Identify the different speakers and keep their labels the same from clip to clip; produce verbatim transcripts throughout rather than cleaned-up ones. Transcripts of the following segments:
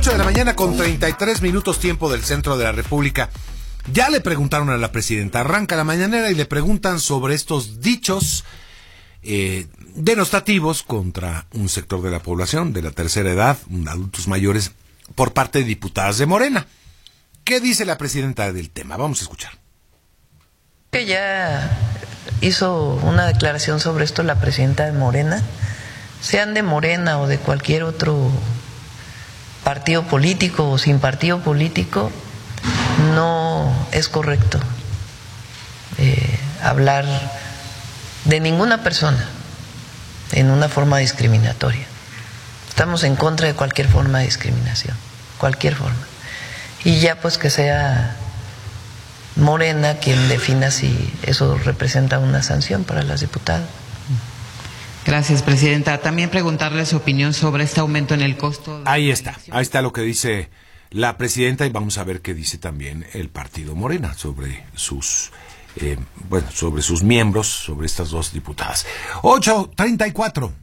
Speaker 1: ocho de la mañana con treinta y tres minutos tiempo del centro de la República. Ya le preguntaron a la presidenta, arranca la mañanera y le preguntan sobre estos dichos eh, denostativos contra un sector de la población de la tercera edad, adultos mayores, por parte de diputadas de Morena. ¿Qué dice la presidenta del tema? Vamos a escuchar.
Speaker 2: Que ya hizo una declaración sobre esto la presidenta de Morena, sean de Morena o de cualquier otro partido político o sin partido político, no es correcto eh, hablar de ninguna persona en una forma discriminatoria. Estamos en contra de cualquier forma de discriminación, cualquier forma. Y ya pues que sea Morena quien defina si eso representa una sanción para las diputadas.
Speaker 3: Gracias, presidenta. También preguntarle su opinión sobre este aumento en el costo.
Speaker 1: Ahí está, ahí está lo que dice la presidenta y vamos a ver qué dice también el partido Morena sobre sus, eh, bueno, sobre sus miembros, sobre estas dos diputadas. ocho treinta y cuatro.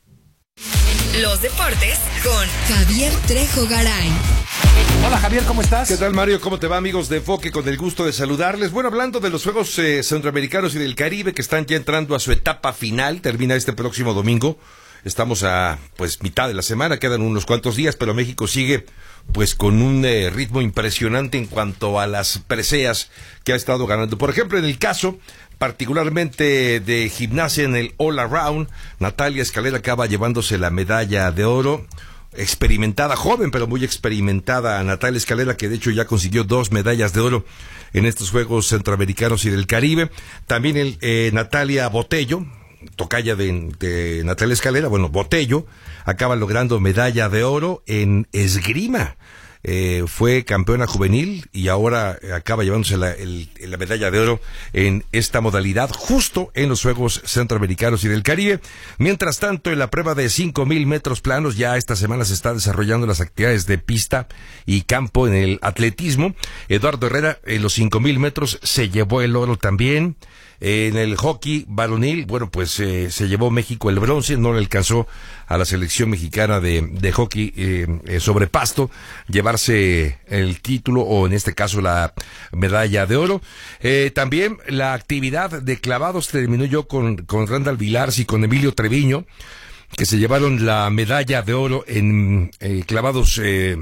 Speaker 4: Los deportes con Javier Trejo Garay.
Speaker 1: Hola Javier, ¿cómo estás?
Speaker 5: ¿Qué tal Mario? ¿Cómo te va, amigos de Enfoque? Con el gusto de saludarles. Bueno, hablando de los Juegos eh, Centroamericanos y del Caribe que están ya entrando a su etapa final, termina este próximo domingo. Estamos a pues mitad de la semana, quedan unos cuantos días, pero México sigue pues con un eh, ritmo impresionante en cuanto a las preseas que ha estado ganando. Por ejemplo, en el caso particularmente de gimnasia en el All Around, Natalia Escalera acaba llevándose la medalla de oro. Experimentada, joven pero muy experimentada Natalia Escalera, que de hecho ya consiguió dos medallas de oro en estos Juegos Centroamericanos y del Caribe. También el eh, Natalia Botello, tocaya de, de Natalia Escalera, bueno, Botello, acaba logrando medalla de oro en esgrima. Eh, fue campeona juvenil y ahora acaba llevándose la, el, la medalla de oro en esta modalidad justo en los Juegos Centroamericanos y del Caribe. Mientras tanto, en la prueba de cinco mil metros planos, ya esta semana se están desarrollando las actividades de pista y campo en el atletismo. Eduardo Herrera en los cinco mil metros se llevó el oro también. En el hockey varonil, bueno, pues eh, se llevó México el bronce, no le alcanzó a la selección mexicana de, de hockey eh, eh, sobre pasto llevarse el título o en este caso la medalla de oro. Eh, también la actividad de clavados terminó yo con, con Randall Vilars y con Emilio Treviño, que se llevaron la medalla de oro en eh, clavados eh,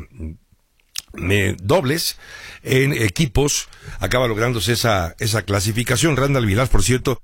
Speaker 5: eh, dobles. En equipos acaba lográndose esa esa clasificación. Randall Vilars, por cierto,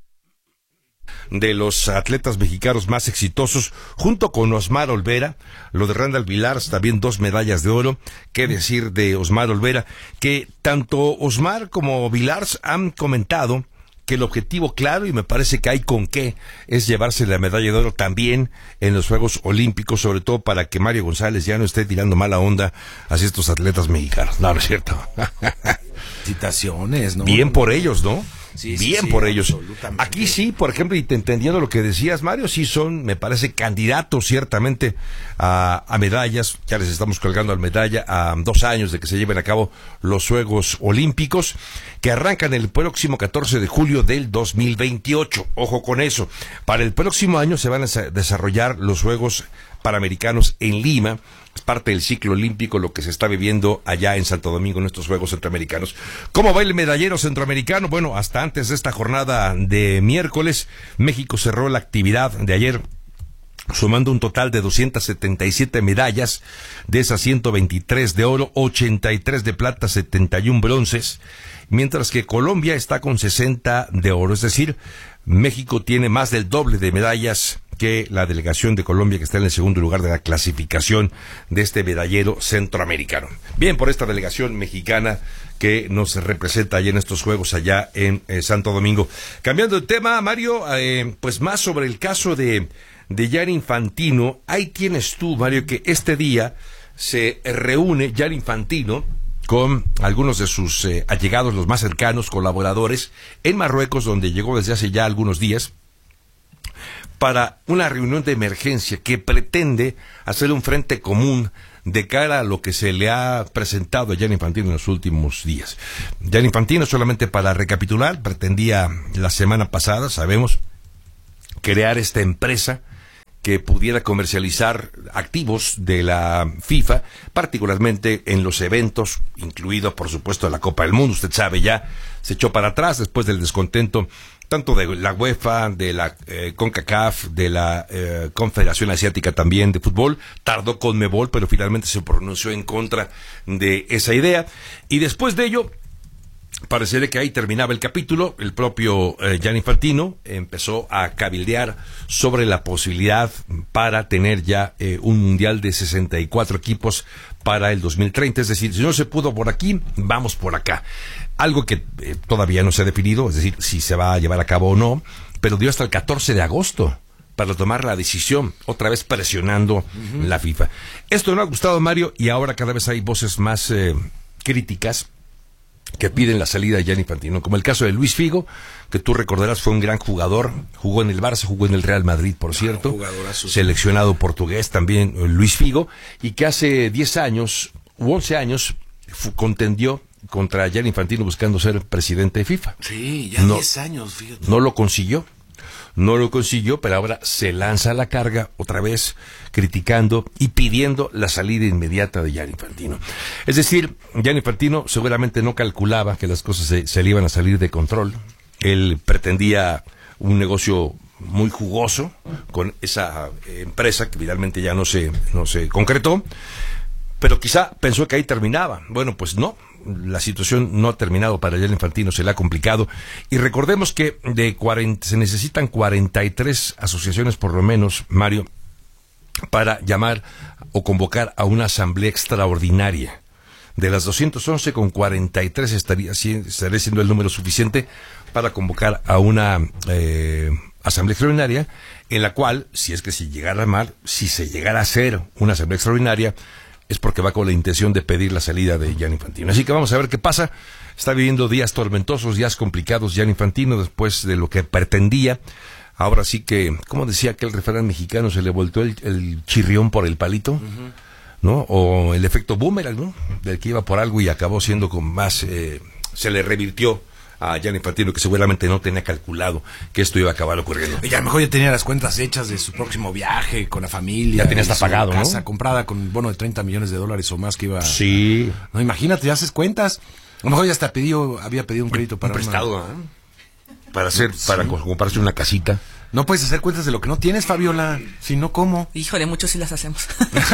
Speaker 5: de los atletas mexicanos más exitosos, junto con Osmar Olvera. Lo de Randall Vilars, también dos medallas de oro. Qué decir de Osmar Olvera, que tanto Osmar como Vilars han comentado que el objetivo claro, y me parece que hay con qué, es llevarse la medalla de oro también en los Juegos Olímpicos, sobre todo para que Mario González ya no esté tirando mala onda hacia estos atletas mexicanos. No, no es cierto.
Speaker 1: Felicitaciones, ¿no?
Speaker 5: Bien por ellos, ¿no?
Speaker 1: Sí, sí,
Speaker 5: Bien
Speaker 1: sí,
Speaker 5: por ellos.
Speaker 1: absolutamente.
Speaker 5: Aquí sí, por ejemplo, y te entendiendo lo que decías, Mario, sí son, me parece, candidatos ciertamente a, a medallas. Ya les estamos colgando la medalla a dos años de que se lleven a cabo los Juegos Olímpicos, que arrancan el próximo catorce de julio del dos mil veintiocho. Ojo con eso. Para el próximo año se van a desarrollar los Juegos Panamericanos en Lima. Es parte del ciclo olímpico lo que se está viviendo allá en Santo Domingo en estos Juegos Centroamericanos. ¿Cómo va el medallero centroamericano? Bueno, hasta antes de esta jornada de miércoles, México cerró la actividad de ayer sumando un total de doscientas setenta y siete medallas, de esas ciento veintitrés de oro, ochenta y tres de plata, setenta y uno bronces, mientras que Colombia está con sesenta de oro, es decir, México tiene más del doble de medallas que la delegación de Colombia, que está en el segundo lugar de la clasificación de este medallero centroamericano. Bien por esta delegación mexicana que nos representa allá en estos Juegos allá en eh, Santo Domingo. Cambiando de tema, Mario, eh, pues más sobre el caso de, de Gianni Infantino. Ahí tienes tú, Mario, que este día se reúne Gianni Infantino con algunos de sus eh, allegados, los más cercanos, colaboradores, en Marruecos, donde llegó desde hace ya algunos días, para una reunión de emergencia que pretende hacer un frente común de cara a lo que se le ha presentado a Gianni Infantino en los últimos días. Gianni Infantino, solamente para recapitular, pretendía la semana pasada, sabemos, crear esta empresa que pudiera comercializar activos de la FIFA, particularmente en los eventos, incluido por supuesto la Copa del Mundo. Usted sabe, ya se echó para atrás después del descontento tanto de la UEFA, de la eh, CONCACAF, de la eh, Confederación Asiática también de fútbol. Tardó CONMEBOL, pero finalmente se pronunció en contra de esa idea. Y después de ello, parecería que ahí terminaba el capítulo. El propio eh, Gianni Infantino empezó a cabildear sobre la posibilidad para tener ya eh, un mundial de sesenta y cuatro equipos para el dos mil treinta. Es decir, si no se pudo por aquí, vamos por acá. Algo que eh, todavía no se ha definido, es decir, si se va a llevar a cabo o no, pero dio hasta el catorce de agosto para tomar la decisión, otra vez presionando uh-huh. la FIFA. Esto no ha gustado, Mario, y ahora cada vez hay voces más eh, críticas que piden la salida de Gianni Infantino, como el caso de Luis Figo, que tú recordarás fue un gran jugador, jugó en el Barça, jugó en el Real Madrid, por cierto, ah, seleccionado portugués también, Luis Figo, y que hace diez años, u once años, contendió contra Gianni Infantino buscando ser presidente de FIFA.
Speaker 1: Sí, ya diez no, años, fíjate.
Speaker 5: No lo consiguió. No lo consiguió, pero ahora se lanza a la carga, otra vez criticando y pidiendo la salida inmediata de Gianni Infantino. Es decir, Gianni Infantino seguramente no calculaba que las cosas se, se le iban a salir de control. Él pretendía un negocio muy jugoso con esa empresa que finalmente ya no se, no se concretó, pero quizá pensó que ahí terminaba. Bueno, pues no. La situación no ha terminado para Gianni Infantino, se le ha complicado. Y recordemos que de cuarenta, se necesitan cuarenta y tres asociaciones por lo menos, Mario, para llamar o convocar a una asamblea extraordinaria. De las doscientas once, con cuarenta y tres estaría, estaría siendo el número suficiente para convocar a una eh, asamblea extraordinaria, en la cual, si es que se llegara mal, si se llegara a hacer una asamblea extraordinaria, es porque va con la intención de pedir la salida de Gianni Infantino. Así que vamos a ver qué pasa. Está viviendo días tormentosos, días complicados Gianni Infantino después de lo que pretendía. Ahora sí que, como decía aquel refrán mexicano, se le volteó el, el chirrión por el palito, uh-huh. ¿no? O el efecto boomerang, ¿no? Del que iba por algo y acabó siendo con más, eh, se le revirtió a Gianni Infantino, que seguramente no tenía calculado que esto iba a acabar ocurriendo.
Speaker 1: Y a lo mejor ya tenía las cuentas hechas de su próximo viaje con la familia.
Speaker 5: Ya tenía hasta pagado,
Speaker 1: casa,
Speaker 5: ¿no?
Speaker 1: comprada con un bono de treinta millones de dólares o más que iba.
Speaker 5: Sí.
Speaker 1: A, no, imagínate, ya haces cuentas. A lo mejor ya hasta pidió, había pedido un crédito para
Speaker 5: un prestado,
Speaker 1: una...
Speaker 5: ¿eh? Para hacer, sí. para comprarse una casita.
Speaker 1: No puedes hacer cuentas de lo que no tienes, Fabiola. Si no, ¿cómo?
Speaker 6: Híjole, muchos sí las hacemos.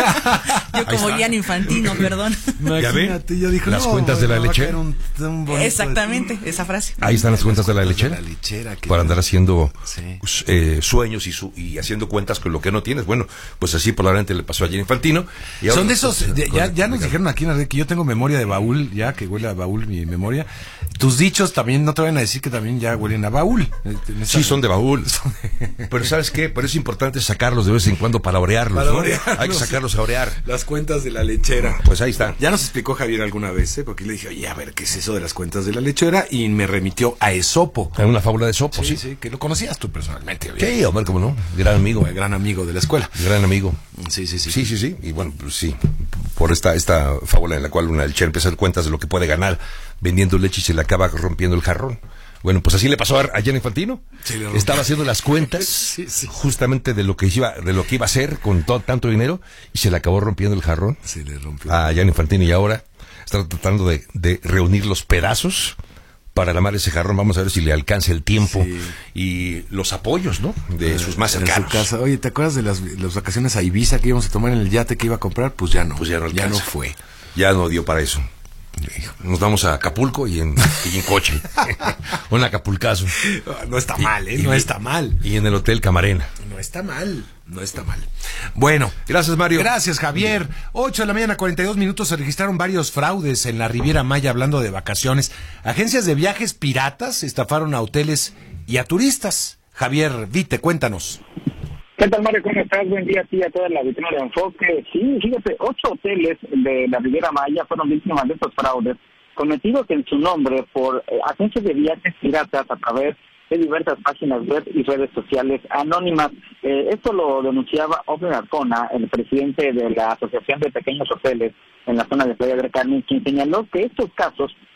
Speaker 6: Yo como Gianni Infantino, perdón.
Speaker 5: ¿Ya ve?
Speaker 1: Ya dijo,
Speaker 5: las
Speaker 1: no,
Speaker 5: cuentas de la lechera.
Speaker 1: Un, un
Speaker 6: Exactamente, de... esa frase.
Speaker 5: Ahí están las cuentas de la lechera.
Speaker 1: De la lechera
Speaker 5: para andar haciendo
Speaker 1: sí.
Speaker 5: eh, sueños y, su, y haciendo cuentas con lo que no tienes. Bueno, pues así probablemente le pasó a Gianni Infantino. Y ahora,
Speaker 1: son de esos,
Speaker 5: pues,
Speaker 1: de, ya, ya nos dijeron aquí en la red que yo tengo memoria de baúl, ya que huele a baúl mi memoria. Tus dichos también, no te van a decir que también ya huelen a baúl.
Speaker 5: Sí, son de baúl. Pero ¿sabes qué? Pero es importante sacarlos de vez en cuando para orearlos,
Speaker 1: para
Speaker 5: ¿no?
Speaker 1: orearlos.
Speaker 5: Hay que sacarlos a orear.
Speaker 1: Las cuentas de la lechera.
Speaker 5: Pues ahí está.
Speaker 1: Ya nos explicó Javier alguna vez, ¿eh? Porque le dije, oye, a ver, ¿qué es eso de las cuentas de la lechera? Y me remitió a Esopo.
Speaker 5: A una fábula de Esopo, sí.
Speaker 1: Sí, sí, que lo conocías tú personalmente.
Speaker 5: Bien. Sí, Omar, cómo no. Gran amigo.
Speaker 1: Gran amigo de la escuela.
Speaker 5: Gran amigo.
Speaker 1: Sí, sí, sí.
Speaker 5: Sí, sí, sí. Y bueno, pues sí, por esta esta fábula en la cual una lechera empieza a hacer cuentas de lo que puede ganar vendiendo leche y se le acaba rompiendo el jarrón. Bueno, pues así le pasó a Gianni Infantino. Sí, estaba haciendo las cuentas sí, sí. justamente de lo que iba de lo que iba a hacer con todo tanto dinero y se le acabó rompiendo el jarrón.
Speaker 1: Se le rompió.
Speaker 5: A Gianni Infantino y ahora está tratando de, de reunir los pedazos para armar ese jarrón. Vamos a ver si le alcanza el tiempo sí. y los apoyos, ¿no? De eh, sus más cercanos.
Speaker 1: En su casa. Oye, ¿te acuerdas de las, las vacaciones a Ibiza que íbamos a tomar en el yate que iba a comprar? Pues ya no.
Speaker 5: Pues ya no
Speaker 1: ya no fue.
Speaker 5: Ya no dio para eso. Nos vamos a Acapulco y en, y en coche. Un acapulcazo.
Speaker 1: No está mal, ¿eh? No y, está mal.
Speaker 5: Y en el Hotel Camarena.
Speaker 1: No está mal. No está mal. Bueno.
Speaker 5: Gracias, Mario.
Speaker 1: Gracias, Javier. ocho de la mañana, cuarenta y dos minutos. Se registraron varios fraudes en la Riviera Maya hablando de vacaciones. Agencias de viajes piratas estafaron a hoteles y a turistas. Javier Vite, cuéntanos.
Speaker 7: ¿Qué tal, Mario? ¿Cómo estás? Buen día a ti y a toda la audiencia de Enfoque. Sí, fíjate, ocho hoteles de la Riviera Maya fueron víctimas de estos fraudes, cometidos en su nombre por eh, agencias de viajes piratas a través de diversas páginas web y redes sociales anónimas. Eh, esto lo denunciaba Ofer Arcona, el presidente de la Asociación de Pequeños Hoteles en la zona de Playa del Carmen, quien señaló que estos casos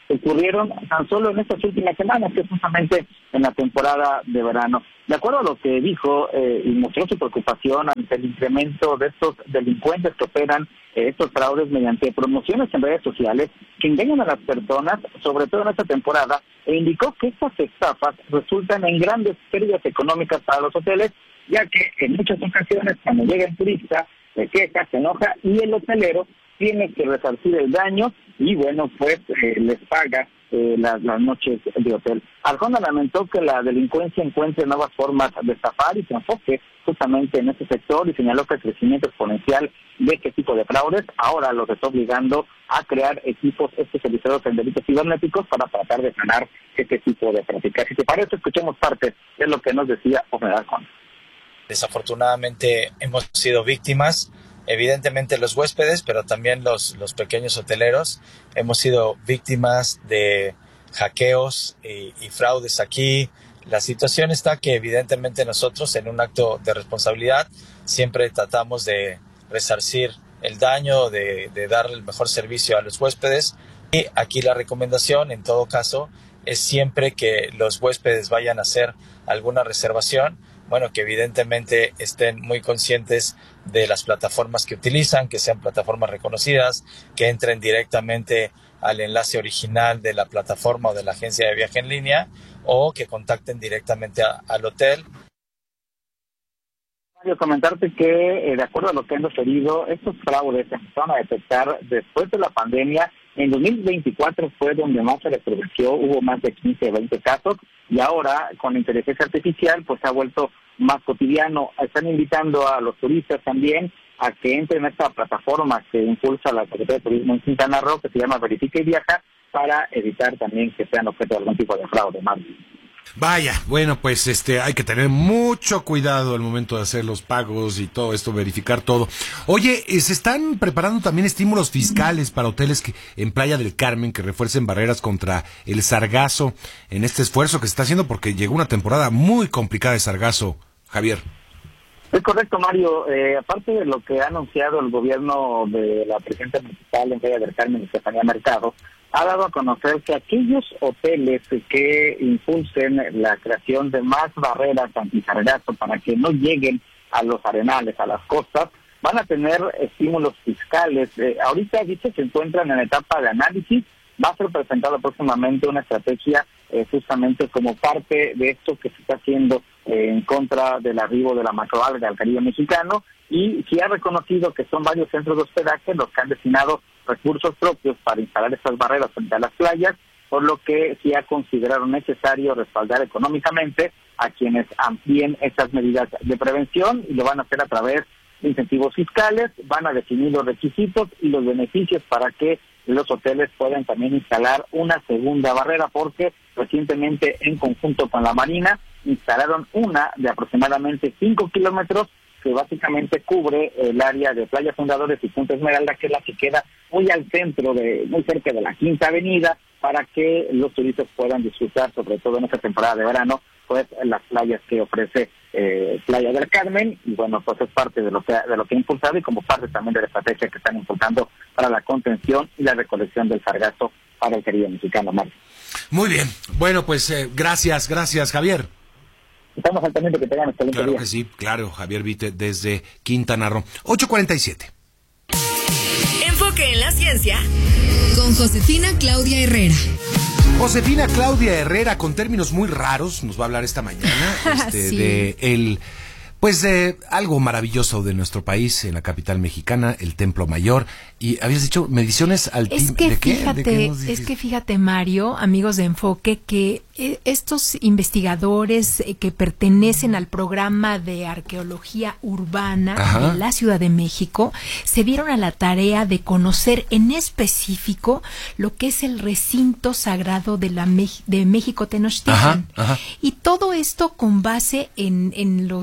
Speaker 7: ocurrieron tan solo en estas últimas semanas, que es justamente en la temporada de verano. De acuerdo a lo que dijo eh, y mostró su preocupación ante el incremento de estos delincuentes que operan eh, estos fraudes mediante promociones en redes sociales que engañan a las personas, sobre todo en esta temporada, e indicó que estas estafas resultan en grandes pérdidas económicas para los hoteles, ya que en muchas ocasiones cuando llega el turista se queja, se enoja y el hotelero tiene que resarcir el daño y bueno, pues eh, les paga eh, las, las noches de hotel. Arjona lamentó que la delincuencia encuentre nuevas formas de estafar y se enfoque justamente en este sector y señaló que el crecimiento exponencial de este tipo de fraudes ahora los está obligando a crear equipos especializados en delitos cibernéticos para tratar de frenar este tipo de prácticas. Si te parece, escuchemos parte de lo que nos decía Omer Arjona.
Speaker 8: Desafortunadamente hemos sido víctimas, evidentemente los huéspedes, pero también los, los pequeños hoteleros. Hemos sido víctimas de hackeos y, y fraudes aquí. La situación está que evidentemente nosotros, en un acto de responsabilidad, siempre tratamos de resarcir el daño, de, de dar el mejor servicio a los huéspedes. Y aquí la recomendación, en todo caso, es siempre que los huéspedes vayan a hacer alguna reservación, bueno, que evidentemente estén muy conscientes de las plataformas que utilizan, que sean plataformas reconocidas, que entren directamente al enlace original de la plataforma o de la agencia de viaje en línea, o que contacten directamente a, al hotel.
Speaker 7: Quiero comentarte que, eh, de acuerdo a lo que han referido, estos fraudes se empezaron a detectar después de la pandemia. En dos mil veinticuatro fue donde más se les produjo, hubo más de quince, veinte casos, y ahora con la inteligencia artificial pues se ha vuelto más cotidiano. Están invitando a los turistas también a que entren a esta plataforma que impulsa la Secretaría de Turismo en Quintana Roo, que se llama Verifica y Viaja, para evitar también que sean objeto de algún tipo de fraude más.
Speaker 1: Vaya, bueno, pues este hay que tener mucho cuidado al momento de hacer los pagos y todo esto, verificar todo. Oye, se están preparando también estímulos fiscales para hoteles que en Playa del Carmen que refuercen barreras contra el sargazo en este esfuerzo que se está haciendo porque llegó una temporada muy complicada de sargazo, Javier.
Speaker 7: Es correcto, Mario. Eh, aparte de lo que ha anunciado el gobierno de la presidenta municipal en Playa del Carmen, Estefanía Mercado, ha dado a conocer que aquellos hoteles que impulsen la creación de más barreras antisargazo para que no lleguen a los arenales, a las costas, van a tener estímulos fiscales. Eh, ahorita, dice, se encuentran en etapa de análisis. Va a ser presentada próximamente una estrategia eh, justamente como parte de esto que se está haciendo eh, en contra del arribo de la macroalga al Caribe mexicano, y sí ha reconocido que son varios centros de hospedaje los que han destinado recursos propios para instalar estas barreras frente a las playas, por lo que sí ha considerado necesario respaldar económicamente a quienes amplíen estas medidas de prevención, y lo van a hacer a través de incentivos fiscales. Van a definir los requisitos y los beneficios para que los hoteles puedan también instalar una segunda barrera, porque recientemente en conjunto con la Marina instalaron una de aproximadamente cinco kilómetros que básicamente cubre el área de Playa Fundadores y Punta Esmeralda, que es la que queda muy al centro, de muy cerca de la Quinta Avenida, para que los turistas puedan disfrutar, sobre todo en esta temporada de verano, pues las playas que ofrece eh, Playa del Carmen. Y bueno, pues es parte de lo que de lo que ha impulsado y como parte también de la estrategia que están impulsando para la contención y la recolección del sargazo para el Caribe mexicano, Mario.
Speaker 1: Muy bien, bueno, pues eh, gracias, gracias, Javier.
Speaker 7: Estamos al pendiente, que tengan excelente
Speaker 1: Claro
Speaker 7: día.
Speaker 1: que sí, claro, Javier Vite desde Quintana Roo. ocho cuarenta y siete.
Speaker 4: Enfoque en la ciencia con Josefina Claudia Herrera.
Speaker 1: Josefina Claudia Herrera, con términos muy raros, nos va a hablar esta mañana este,
Speaker 6: Sí.
Speaker 1: de el, pues de algo maravilloso de nuestro país, en la capital mexicana, el Templo Mayor. Y habías dicho mediciones al
Speaker 9: Es que
Speaker 1: ¿de qué?
Speaker 9: fíjate,
Speaker 1: ¿De qué nos
Speaker 9: es
Speaker 1: dices?
Speaker 9: que fíjate, Mario, amigos de Enfoque, que eh, estos investigadores eh, que pertenecen al programa de arqueología urbana
Speaker 1: Ajá.
Speaker 9: de la Ciudad de México se dieron a la tarea de conocer en específico lo que es el recinto sagrado de la Mex- de México Tenochtitlan.
Speaker 1: Ajá, ajá.
Speaker 9: Y todo esto con base en, en los eh,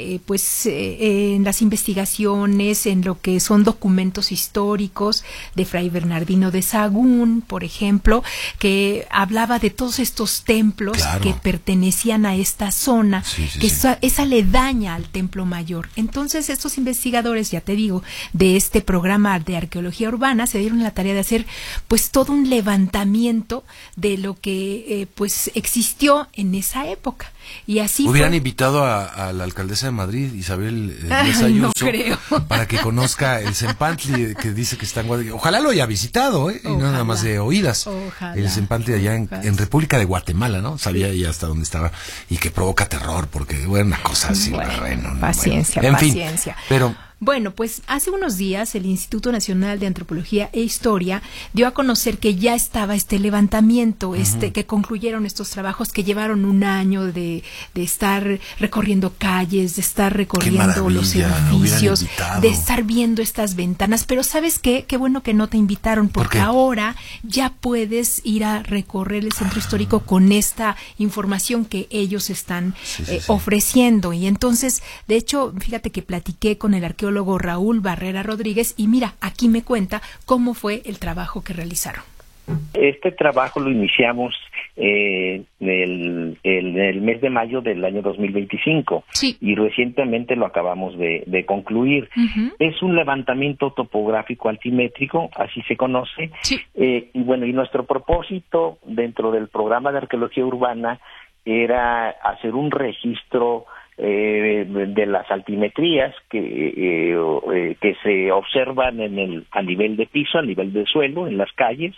Speaker 9: eh, pues eh, en las investigaciones, en lo que son documentos históricos de Fray Bernardino de Sahagún, por ejemplo, que hablaba de todos estos templos claro. que pertenecían a esta zona, sí, sí, que sí. Esa, esa le daña al Templo Mayor. Entonces estos investigadores, ya te digo, de este programa de arqueología urbana se dieron la tarea de hacer pues todo un levantamiento de lo que eh, pues existió en esa época. Y así
Speaker 1: hubieran
Speaker 9: fue.
Speaker 1: invitado a, a la alcaldesa de Madrid, Isabel eh, Díaz Ayuso,
Speaker 9: no creo.
Speaker 1: para que conozca el Zempantli que dice que está en Guadalajara. Ojalá lo haya visitado, ¿eh? Y no nada más de oídas.
Speaker 9: Ojalá.
Speaker 1: El Zempantli allá en, en República de Guatemala, ¿no? Sabía
Speaker 9: sí.
Speaker 1: ya hasta dónde estaba. Y que provoca terror, porque, bueno, una cosa así.
Speaker 9: Bueno,
Speaker 1: bueno,
Speaker 9: paciencia,
Speaker 1: bueno. En
Speaker 9: paciencia.
Speaker 1: Fin, pero...
Speaker 9: Bueno, pues hace unos días el Instituto Nacional de Antropología e Historia dio a conocer que ya estaba este levantamiento, este uh-huh. que concluyeron estos trabajos que llevaron un año de, de estar recorriendo calles, de estar recorriendo los edificios, de estar viendo estas ventanas. Pero ¿sabes qué? Qué bueno que no te invitaron, porque ¿Por ahora ya puedes ir a recorrer el centro ah. histórico con esta información que ellos están sí, sí, eh, sí. ofreciendo. Y entonces, de hecho, fíjate que platiqué con el arqueólogo Raúl Barrera Rodríguez y mira, aquí me cuenta cómo fue el trabajo que realizaron.
Speaker 10: Este trabajo lo iniciamos eh, en, el, en el mes de mayo del año dos mil veinticinco
Speaker 9: sí.
Speaker 10: y recientemente lo acabamos de, de concluir.
Speaker 9: Uh-huh.
Speaker 10: Es un levantamiento topográfico altimétrico, así se conoce,
Speaker 9: sí.
Speaker 10: eh, y bueno, y nuestro propósito dentro del programa de arqueología urbana era hacer un registro Eh, de las altimetrías que eh, eh, que se observan en el a nivel de piso, a nivel de suelo, en las calles.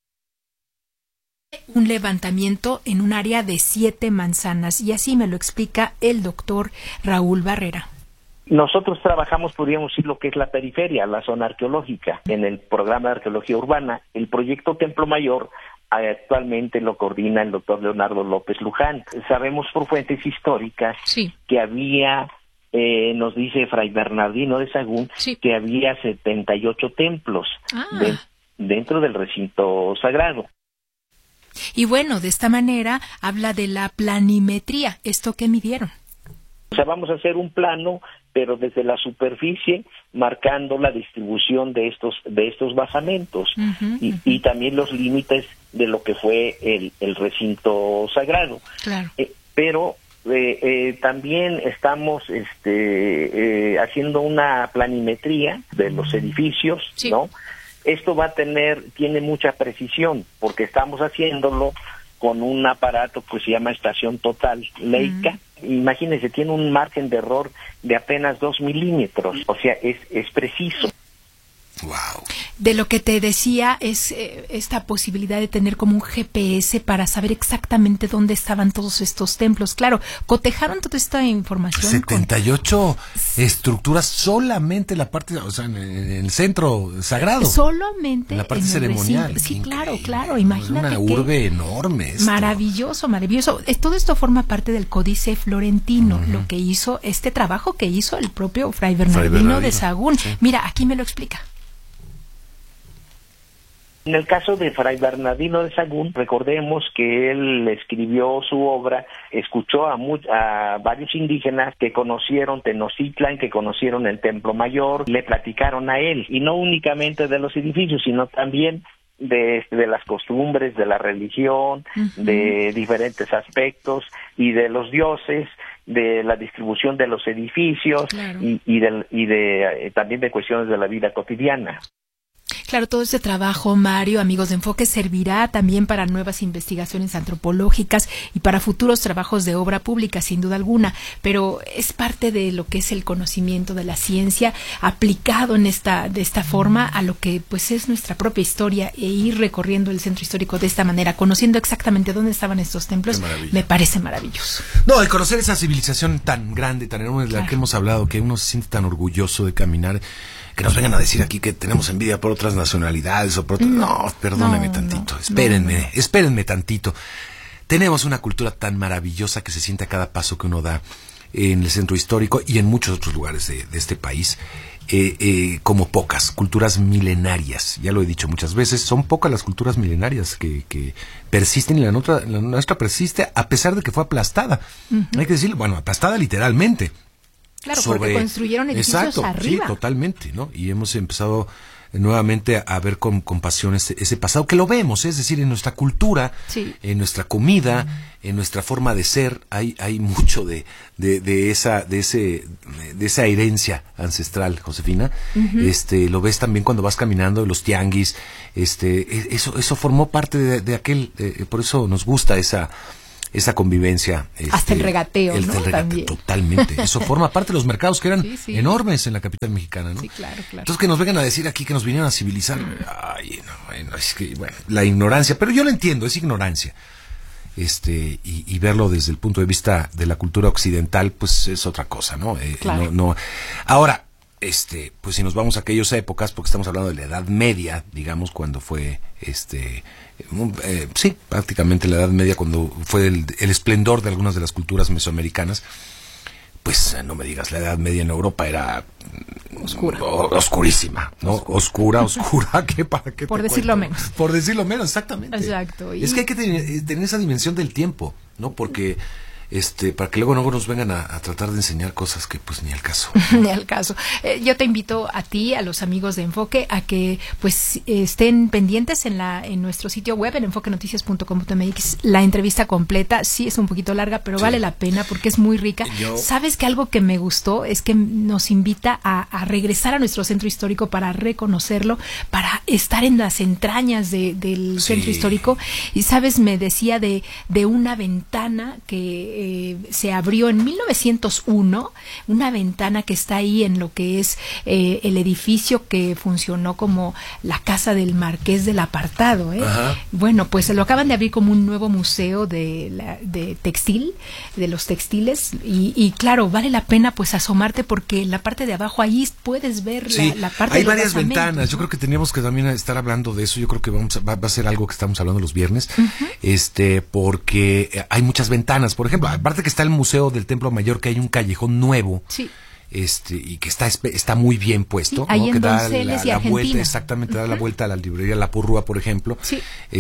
Speaker 9: Un levantamiento en un área de siete manzanas, y así me lo explica el doctor Raúl Barrera.
Speaker 10: Nosotros trabajamos, podríamos decir, lo que es la periferia, la zona arqueológica, en el programa de arqueología urbana. El proyecto Templo Mayor actualmente lo coordina el doctor Leonardo López Luján. Sabemos por fuentes históricas
Speaker 9: sí.
Speaker 10: que había, eh, nos dice Fray Bernardino de Sahagún,
Speaker 9: sí.
Speaker 10: que había setenta y ocho templos
Speaker 9: ah.
Speaker 10: de, dentro del recinto sagrado.
Speaker 9: Y bueno, de esta manera habla de la planimetría, ¿esto qué midieron?
Speaker 10: O sea, vamos a hacer un plano, pero desde la superficie, marcando la distribución de estos de estos basamentos
Speaker 9: uh-huh,
Speaker 10: y,
Speaker 9: uh-huh.
Speaker 10: y también los límites de lo que fue el, el recinto sagrado.
Speaker 9: Claro.
Speaker 10: Eh, pero eh, eh, también estamos este, eh, haciendo una planimetría de los edificios,
Speaker 9: sí.
Speaker 10: ¿no? Esto va a tener, tiene mucha precisión, porque estamos haciéndolo con un aparato que se llama estación total Leica. Uh-huh. Imagínense, tiene un margen de error de apenas dos milímetros, o sea, es, es preciso.
Speaker 1: Wow.
Speaker 9: De lo que te decía es eh, esta posibilidad de tener como un G P S para saber exactamente dónde estaban todos estos templos. Claro, cotejaron toda esta información.
Speaker 1: setenta y ocho con... estructuras solamente en la parte, o sea, en el centro sagrado.
Speaker 9: Solamente
Speaker 1: en la parte
Speaker 9: en
Speaker 1: ceremonial.
Speaker 9: Sí,
Speaker 1: Increíble.
Speaker 9: claro, claro. Imagínate
Speaker 1: una urbe enorme. Esto.
Speaker 9: Maravilloso, maravilloso. Todo esto forma parte del Códice Florentino, uh-huh. lo que hizo este trabajo que hizo el propio Fray Bernardino, Fray Bernardino. de Sahagún. Sí. Mira, aquí me lo explica.
Speaker 10: En el caso de Fray Bernardino de Sahagún, recordemos que él escribió su obra, escuchó a, mu- a varios indígenas que conocieron Tenochtitlan, que conocieron el Templo Mayor, le platicaron a él, y no únicamente de los edificios, sino también de, de las costumbres, de la religión, uh-huh. de diferentes aspectos, y de los dioses, de la distribución de los edificios,
Speaker 9: claro.
Speaker 10: y, y, de, y de, eh, también de cuestiones de la vida cotidiana.
Speaker 9: Claro, todo este trabajo, Mario, amigos de Enfoque, servirá también para nuevas investigaciones antropológicas y para futuros trabajos de obra pública, sin duda alguna, pero es parte de lo que es el conocimiento de la ciencia aplicado en esta de esta forma a lo que pues es nuestra propia historia, e ir recorriendo el centro histórico de esta manera, conociendo exactamente dónde estaban estos templos, me parece maravilloso.
Speaker 1: No, el conocer esa civilización tan grande, tan enorme, de la claro. que hemos hablado, que uno se siente tan orgulloso de caminar, que nos vengan a decir aquí que tenemos envidia por otras nacionalidades o por otras... No, perdónenme no, tantito, no, espérenme, no. espérenme tantito. Tenemos una cultura tan maravillosa que se siente a cada paso que uno da en el centro histórico y en muchos otros lugares de, de este país, eh, eh, como pocas, culturas milenarias. Ya lo he dicho muchas veces, son pocas las culturas milenarias que, que persisten, y la nuestra, la nuestra persiste a pesar de que fue aplastada. Uh-huh. Hay que decirlo, bueno, aplastada literalmente.
Speaker 9: Claro,
Speaker 1: sobre...
Speaker 9: porque construyeron edificios
Speaker 1: Exacto,
Speaker 9: arriba.
Speaker 1: Sí, totalmente, ¿no? Y hemos empezado nuevamente a, a ver con compasión ese, ese pasado, que lo vemos, es decir, en nuestra cultura,
Speaker 9: sí.
Speaker 1: en nuestra comida, uh-huh. en nuestra forma de ser, hay hay mucho de de, de esa de ese de esa herencia ancestral, Josefina. Uh-huh. Este, lo ves también cuando vas caminando, los tianguis, este, eso eso formó parte de, de aquel, eh, por eso nos gusta esa esa convivencia.
Speaker 9: Hasta este, el regateo,
Speaker 1: el,
Speaker 9: ¿no?
Speaker 1: El regateo,
Speaker 9: también.
Speaker 1: Totalmente. Eso forma parte de los mercados que eran
Speaker 9: sí, sí.
Speaker 1: enormes en la capital mexicana, ¿no?
Speaker 9: Sí, claro, claro.
Speaker 1: Entonces que nos vengan a decir aquí que nos vinieron a civilizar, ay, no, bueno, es que, bueno, la ignorancia, pero yo lo entiendo, es ignorancia. Este, y, y verlo desde el punto de vista de la cultura occidental, pues es otra cosa, ¿no? Eh,
Speaker 9: claro.
Speaker 1: no, no. Ahora, este, pues si nos vamos a aquellas épocas, porque estamos hablando de la Edad Media, digamos, cuando fue, este, eh, sí, prácticamente la Edad Media, cuando fue el, el esplendor de algunas de las culturas mesoamericanas, pues no me digas, la Edad Media en Europa era
Speaker 9: oscura,
Speaker 1: o, oscurísima, ¿no? Oscura, oscura, ¿qué para qué?
Speaker 9: Por decirlo
Speaker 1: cuento?
Speaker 9: menos.
Speaker 1: Por decirlo menos, exactamente.
Speaker 9: Exacto.
Speaker 1: Y... es que hay que tener, tener esa dimensión del tiempo, ¿no? Porque este, para que luego no nos vengan a, a tratar de enseñar cosas que pues ni al caso.
Speaker 9: Ni al caso. Eh, yo te invito a ti, a los amigos de Enfoque, a que pues estén pendientes en la en nuestro sitio web, en enfoque noticias punto com punto m x. La entrevista completa sí es un poquito larga, pero sí. vale la pena porque es muy rica. Yo... ¿Sabes que algo que me gustó es que nos invita a, a regresar a nuestro centro histórico para reconocerlo, para estar en las entrañas de, del sí. centro histórico? Y sabes, me decía de, de una ventana que Eh, se abrió en mil novecientos uno, una ventana que está ahí en lo que es eh, el edificio que funcionó como la casa del Marqués del Apartado. ¿eh? Bueno, pues se lo acaban de abrir como un nuevo museo de, la, de textil, de los textiles, y, y claro, vale la pena pues asomarte porque en la parte de abajo ahí puedes ver
Speaker 1: sí,
Speaker 9: la, la parte
Speaker 1: hay
Speaker 9: de los
Speaker 1: varias ventanas,
Speaker 9: ¿no?
Speaker 1: Yo creo que teníamos que también estar hablando de eso, yo creo que vamos a, va, va a ser algo que estamos hablando los viernes, uh-huh. este porque hay muchas ventanas, por ejemplo, aparte que está el Museo del Templo Mayor, que hay un callejón nuevo.
Speaker 9: Sí.
Speaker 1: Este, y que está está muy bien puesto,
Speaker 9: sí, ahí
Speaker 1: ¿no?
Speaker 9: en
Speaker 1: Que da
Speaker 9: Donceles
Speaker 1: la,
Speaker 9: y
Speaker 1: la vuelta,
Speaker 9: Argentina.
Speaker 1: exactamente,
Speaker 9: uh-huh.
Speaker 1: da la vuelta a la librería La Purrúa, por ejemplo.
Speaker 9: Sí.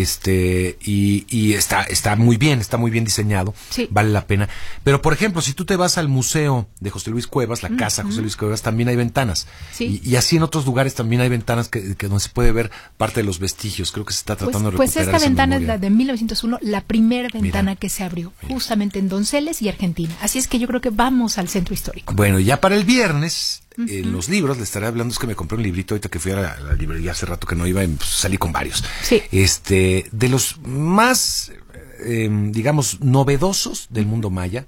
Speaker 1: Este, y, y está, está muy bien, está muy bien diseñado,
Speaker 9: sí.
Speaker 1: vale la pena. Pero, por ejemplo, si tú te vas al museo de José Luis Cuevas, la
Speaker 9: uh-huh.
Speaker 1: casa José Luis Cuevas, también hay ventanas.
Speaker 9: Sí.
Speaker 1: Y, y así en otros lugares también hay ventanas que, que donde se puede ver parte de los vestigios. Creo que se está tratando
Speaker 9: pues,
Speaker 1: de recuperar
Speaker 9: Pues esta
Speaker 1: esa
Speaker 9: ventana
Speaker 1: memoria.
Speaker 9: es la de mil novecientos uno, la primera ventana
Speaker 1: mira,
Speaker 9: que se abrió,
Speaker 1: mira.
Speaker 9: justamente en Donceles y Argentina. Así es que yo creo que vamos al centro histórico.
Speaker 1: Bueno, ya para el viernes...
Speaker 9: Uh-huh.
Speaker 1: En los libros, le estaré hablando, es que me compré un librito ahorita que fui a la, a la librería hace rato que no iba, y pues, salí con varios.
Speaker 9: Sí.
Speaker 1: Este, de los más, eh, digamos, novedosos del mundo maya,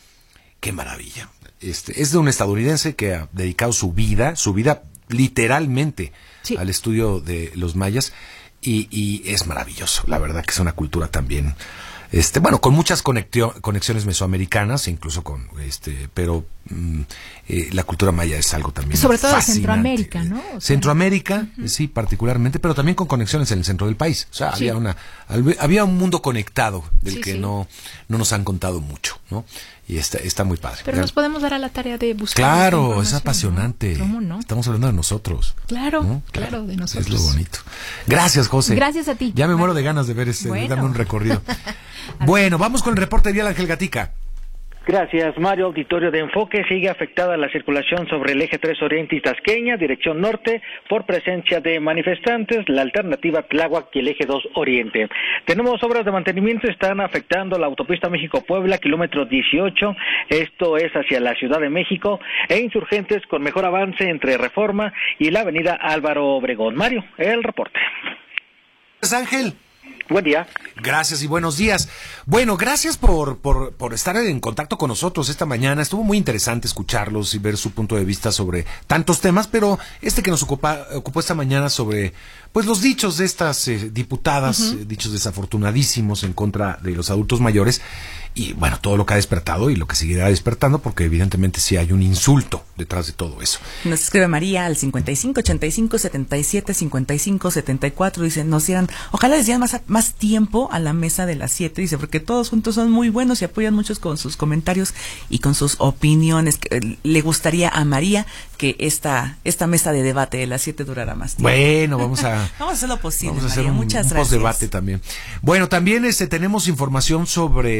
Speaker 1: qué maravilla. Este, es de un estadounidense que ha dedicado su vida, su vida literalmente sí. al estudio de los mayas, y, y es maravilloso, la verdad que es una cultura también... Este, bueno, con muchas conectio- conexiones mesoamericanas, incluso con, este, pero mm, eh, la cultura maya es algo también
Speaker 9: sobre todo
Speaker 1: fascinante.
Speaker 9: de Centroamérica, ¿no? O sea,
Speaker 1: Centroamérica, uh-huh. sí, particularmente, pero también con conexiones en el centro del país. O sea, sí. había una, había un mundo conectado del
Speaker 9: sí,
Speaker 1: que
Speaker 9: sí.
Speaker 1: no, no nos han contado mucho, ¿no? Y está, está muy padre.
Speaker 9: Pero nos podemos dar a la tarea de buscar.
Speaker 1: Claro, es apasionante.
Speaker 9: ¿no? ¿Cómo no?
Speaker 1: Estamos hablando de nosotros.
Speaker 9: Claro,
Speaker 1: ¿no?
Speaker 9: claro, claro, de nosotros.
Speaker 1: Es lo bonito. Gracias, José.
Speaker 9: Gracias a ti.
Speaker 1: Ya me bueno. muero de ganas de ver este,
Speaker 9: bueno.
Speaker 1: de darme un recorrido. Bueno, vamos con el reporte vial, Ángel Gatica.
Speaker 11: Gracias, Mario. Auditorio de Enfoque. Sigue afectada la circulación sobre el eje tres Oriente y Tasqueña, dirección norte, por presencia de manifestantes, la alternativa Tláhuac y el eje dos Oriente. Tenemos obras de mantenimiento, están afectando la autopista México-Puebla, kilómetro dieciocho, esto es hacia la Ciudad de México, e Insurgentes con mejor avance entre Reforma y la avenida Álvaro Obregón. Mario, el reporte.
Speaker 1: Gracias, Ángel.
Speaker 11: Buen día.
Speaker 1: Gracias y buenos días. Bueno, gracias por, por, por estar en contacto con nosotros esta mañana. Estuvo muy interesante escucharlos y ver su punto de vista sobre tantos temas, pero este que nos ocupa, ocupó esta mañana sobre pues los dichos de estas eh, diputadas, uh-huh. eh, dichos desafortunadísimos en contra de los adultos mayores. Y bueno, todo lo que ha despertado y lo que seguirá despertando, porque evidentemente sí hay un insulto detrás de todo eso.
Speaker 6: Nos escribe María al cincuenta y cinco ochenta y cinco setenta y siete cincuenta y cinco setenta y cuatro, dice, nos dieran, ojalá les dieran más, más tiempo a la mesa de las siete, dice, porque todos juntos son muy buenos y apoyan muchos con sus comentarios y con sus opiniones. Le gustaría a María que esta esta mesa de debate de las siete durara más tiempo.
Speaker 1: Bueno, vamos a
Speaker 6: vamos a hacer lo posible,
Speaker 1: vamos a hacer
Speaker 6: María,
Speaker 1: un,
Speaker 6: muchas
Speaker 1: un
Speaker 6: gracias.
Speaker 1: post-debate también. Bueno, también este tenemos información sobre la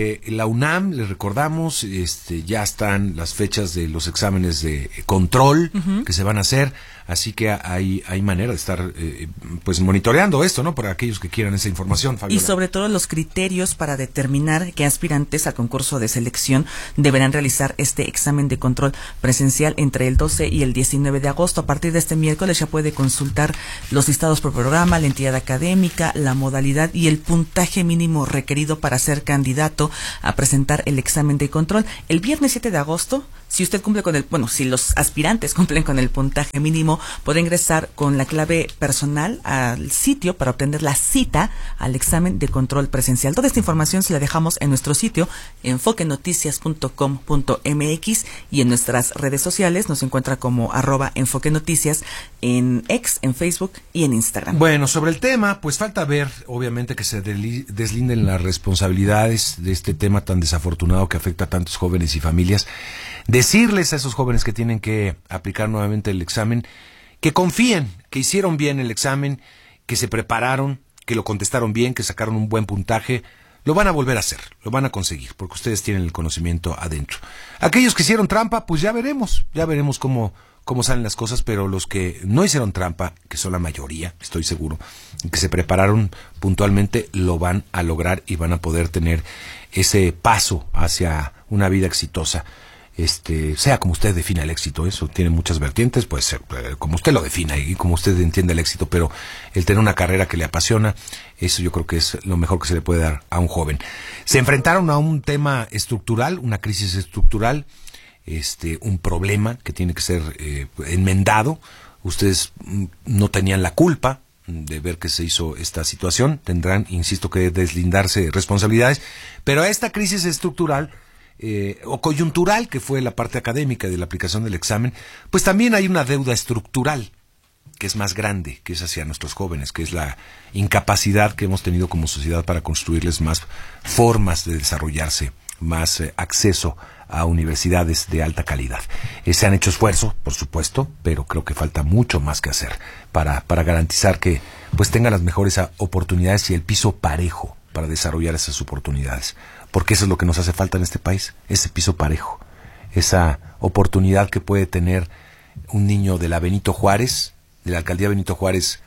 Speaker 1: la UNAM, les recordamos, este, ya están las fechas de los exámenes de control uh-huh. que se van a hacer, así que hay hay manera de estar eh, pues monitoreando esto, ¿no? Para aquellos que quieran esa información, Fabiola.
Speaker 6: Y sobre todo los criterios para determinar qué aspirantes al concurso de selección deberán realizar este examen de control presencial entre el doce y el diecinueve de agosto. A partir de este miércoles ya puede consultar los listados por programa, la entidad académica, la modalidad y el puntaje mínimo requerido para ser candidato a presentar el examen de control. El viernes siete de agosto, si usted cumple con el, bueno, si los aspirantes cumplen con el puntaje mínimo, podrá ingresar con la clave personal al sitio para obtener la cita al examen de control presencial. Toda esta información se la dejamos en nuestro sitio enfoque noticias punto com punto m x y en nuestras redes sociales nos encuentra como arroba enfoque noticias en X, en Facebook y en Instagram.
Speaker 1: Bueno, sobre el tema, pues falta ver, obviamente, que se deslinden las responsabilidades de este tema tan desafortunado que afecta a tantos jóvenes y familias. Decirles a esos jóvenes que tienen que aplicar nuevamente el examen, que confíen, que hicieron bien el examen, que se prepararon, que lo contestaron bien, que sacaron un buen puntaje. Lo van a volver a hacer, lo van a conseguir, porque ustedes tienen el conocimiento adentro. Aquellos que hicieron trampa, pues ya veremos, ya veremos cómo, cómo salen las cosas, pero los que no hicieron trampa, que son la mayoría, estoy seguro, que se prepararon puntualmente, lo van a lograr y van a poder tener ese paso hacia una vida exitosa. Este, sea como usted defina el éxito, eso tiene muchas vertientes, puede ser como usted lo defina y como usted entiende el éxito, pero el tener una carrera que le apasiona, eso yo creo que es lo mejor que se le puede dar a un joven. Se enfrentaron a un tema estructural, una crisis estructural, este, un problema que tiene que ser eh, enmendado. Ustedes no tenían la culpa de ver que se hizo esta situación, tendrán, insisto, que deslindarse de responsabilidades, pero a esta crisis estructural Eh, o coyuntural, que fue la parte académica de la aplicación del examen, pues también hay una deuda estructural que es más grande, que es hacia nuestros jóvenes, que es la incapacidad que hemos tenido como sociedad para construirles más formas de desarrollarse, más eh, acceso a universidades de alta calidad. Eh, se han hecho esfuerzos, por supuesto, pero creo que falta mucho más que hacer para, para garantizar que pues tengan las mejores oportunidades y el piso parejo para desarrollar esas oportunidades. Porque eso es lo que nos hace falta en este país, ese piso parejo, esa oportunidad que puede tener un niño de la Benito Juárez, de la alcaldía Benito Juárez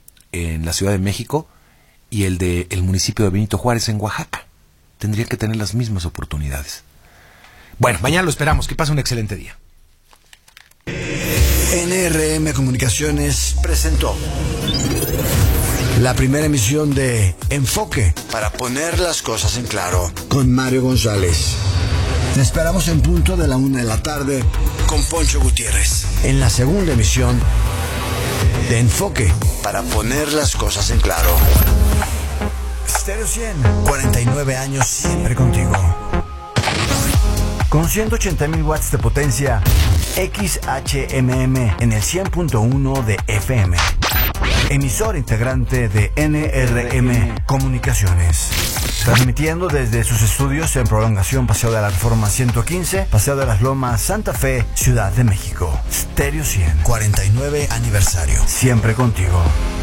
Speaker 1: en la Ciudad de México, y el de el municipio de Benito Juárez en Oaxaca. Tendrían que tener las mismas oportunidades. Bueno, mañana lo esperamos, que pase un excelente día.
Speaker 12: N R M Comunicaciones presentó la primera emisión de Enfoque, para poner las cosas en claro, con Mario González. Te esperamos en punto de la una de la tarde con Poncho Gutiérrez, en la segunda emisión de Enfoque, para poner las cosas en claro. Stereo cien, cuarenta y nueve años siempre contigo. Con ciento ochenta mil watts de potencia, X H M M en el cien punto uno de F M. Emisor integrante de N R M Comunicaciones. Transmitiendo desde sus estudios en Prolongación Paseo de la Reforma ciento quince, Paseo de las Lomas, Santa Fe, Ciudad de México. Stereo cien, cuarenta y nueve aniversario. Siempre contigo.